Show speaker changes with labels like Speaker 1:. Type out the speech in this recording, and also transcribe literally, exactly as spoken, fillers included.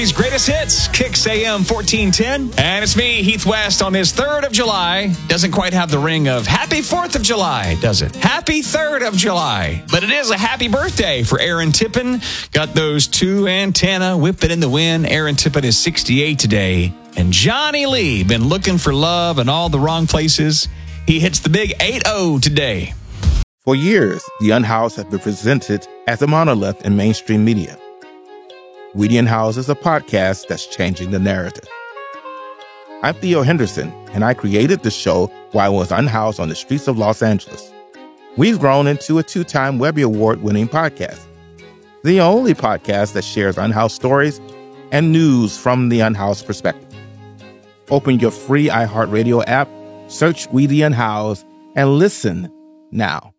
Speaker 1: These greatest hits, Kicks A M fourteen ten. And it's me, Heath West, on this third of July. Doesn't quite have the ring of Happy fourth of July, does it? Happy third of July. But it is a happy birthday for Aaron Tippin. Got those two antenna whipping in the wind. Aaron Tippin is sixty-eight today. And Johnny Lee, been looking for love in all the wrong places. He hits the big eight oh today.
Speaker 2: For years, the Unhoused have been presented as a monolith in mainstream media. We the Unhoused is a podcast that's changing the narrative. I'm Theo Henderson, and I created the show while I was unhoused on the streets of Los Angeles. We've grown into a two-time Webby Award-winning podcast, the only podcast that shares unhoused stories and news from the unhoused perspective. Open your free iHeartRadio app, search We the Unhoused, and listen now.